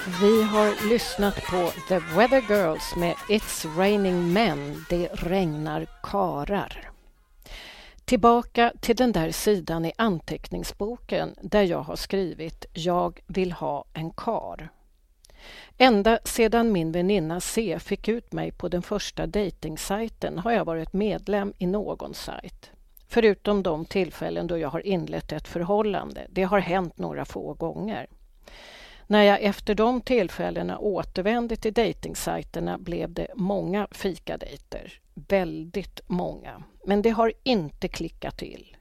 Vi har lyssnat på The Weather Girls med It's Raining Men, det regnar karar. Tillbaka till den där sidan i anteckningsboken där jag har skrivit Jag vill ha en kar. Ända sedan min väninna C fick ut mig på den första dejtingsajten har jag varit medlem i någon sajt. Förutom de tillfällen då jag har inlett ett förhållande. Det har hänt några få gånger. När jag efter de tillfällena återvände till dejtingsajterna blev det många fikadejter. Väldigt många. Men det har inte klickat till.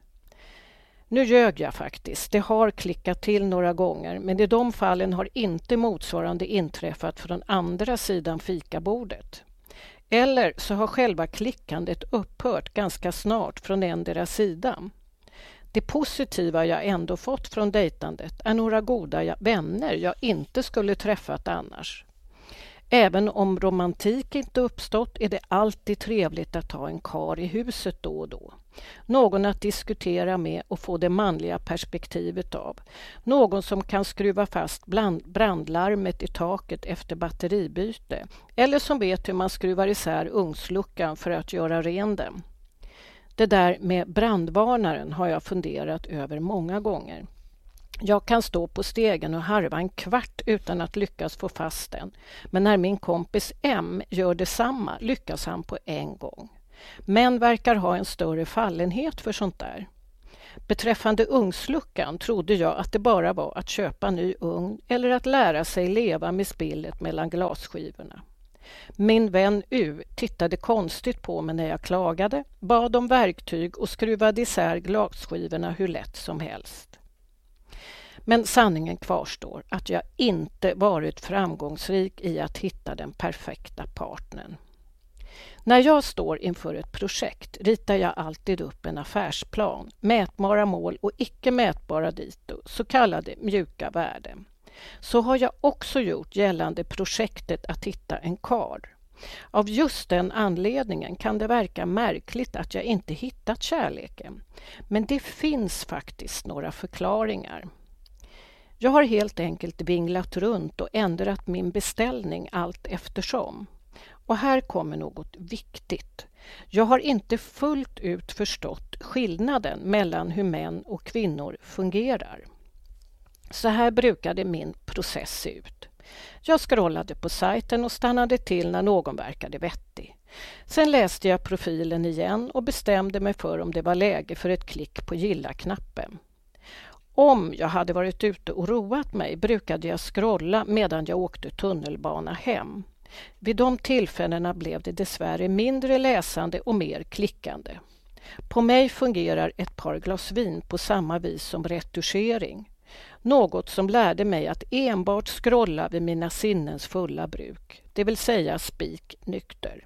Nu ljög jag faktiskt. Det har klickat till några gånger, men i de fallen har inte motsvarande inträffat från andra sidan fikabordet. Eller så har själva klickandet upphört ganska snart från endera sidan. Det positiva jag ändå fått från dejtandet är några goda vänner jag inte skulle träffat annars. Även om romantik inte uppstått är det alltid trevligt att ha en kar i huset då och då. Någon att diskutera med och få det manliga perspektivet av. Någon som kan skruva fast brandlarmet i taket efter batteribyte. Eller som vet hur man skruvar isär ugnsluckan för att göra ren den. Det där med brandvarnaren har jag funderat över många gånger. Jag kan stå på stegen och harva en kvart utan att lyckas få fast den. Men när min kompis M gör detsamma lyckas han på en gång. Män verkar ha en större fallenhet för sånt där. Beträffande ugnsluckan trodde jag att det bara var att köpa ny ugn eller att lära sig leva med spillet mellan glasskivorna. Min vän U tittade konstigt på mig när jag klagade, bad om verktyg och skruvade isär glasskivorna hur lätt som helst. Men sanningen kvarstår att jag inte varit framgångsrik i att hitta den perfekta partnern. När jag står inför ett projekt ritar jag alltid upp en affärsplan, mätbara mål och icke mätbara dito, så kallade mjuka värden. Så har jag också gjort gällande projektet att hitta en kar. Av just den anledningen kan det verka märkligt att jag inte hittat kärleken. Men det finns faktiskt några förklaringar. Jag har helt enkelt vinglat runt och ändrat min beställning allt eftersom. Och här kommer något viktigt. Jag har inte fullt ut förstått skillnaden mellan hur män och kvinnor fungerar. Så här brukade min process se ut. Jag scrollade på sajten och stannade till när någon verkade vettig. Sen läste jag profilen igen och bestämde mig för om det var läge för ett klick på gilla-knappen. Om jag hade varit ute och roat mig brukade jag scrolla medan jag åkte tunnelbana hem. Vid de tillfällena blev det dessvärre mindre läsande och mer klickande. På mig fungerar ett par glas vin på samma vis som retuschering. Något som lärde mig att enbart scrolla vid mina sinnens fulla bruk, det vill säga spik nykter.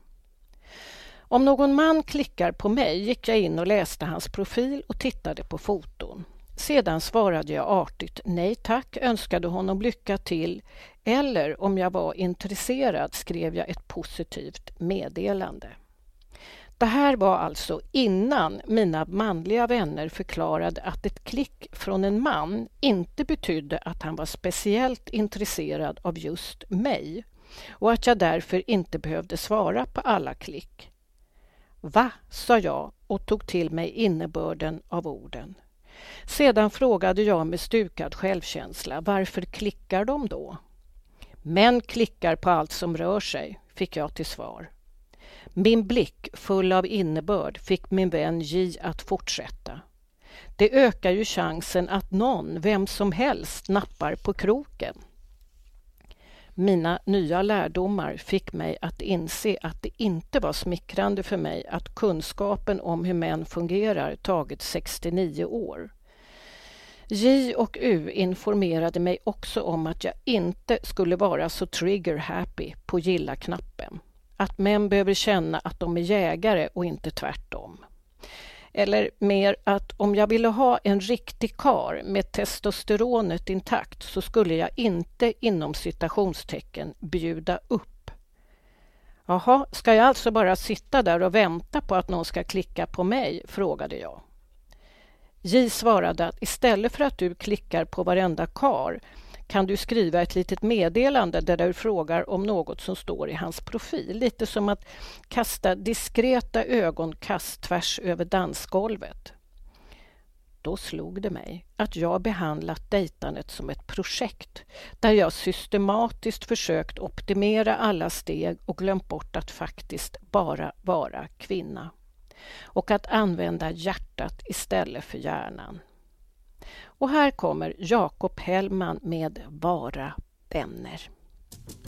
Om någon man klickar på mig gick jag in och läste hans profil och tittade på foton. Sedan svarade jag artigt nej tack, önskade honom lycka till, eller om jag var intresserad skrev jag ett positivt meddelande. Det här var alltså innan mina manliga vänner förklarade att ett klick från en man inte betydde att han var speciellt intresserad av just mig och att jag därför inte behövde svara på alla klick. Va, sa jag och tog till mig innebörden av orden. Sedan frågade jag med stukad självkänsla, varför klickar de då? Män klickar på allt som rör sig, fick jag till svar. Min blick full av innebörd fick min vän J att fortsätta. Det ökar ju chansen att någon, vem som helst, nappar på kroken. Mina nya lärdomar fick mig att inse att det inte var smickrande för mig att kunskapen om hur män fungerar tagit 69 år. J och U informerade mig också om att jag inte skulle vara så trigger-happy på gilla-knappen. Att män behöver känna att de är jägare och inte tvärtom. Eller mer att om jag ville ha en riktig kar med testosteronet intakt så skulle jag inte inom citationstecken bjuda upp. Jaha, ska jag alltså bara sitta där och vänta på att någon ska klicka på mig, frågade jag. J svarade att istället för att du klickar på varenda kar kan du skriva ett litet meddelande där du frågar om något som står i hans profil. Lite som att kasta diskreta ögonkast tvärs över dansgolvet. Då slog det mig att jag behandlat dejtandet som ett projekt där jag systematiskt försökt optimera alla steg och glömt bort att faktiskt bara vara kvinna. Och att använda hjärtat istället för hjärnan. Och här kommer Jakob Hellman med Vara vänner.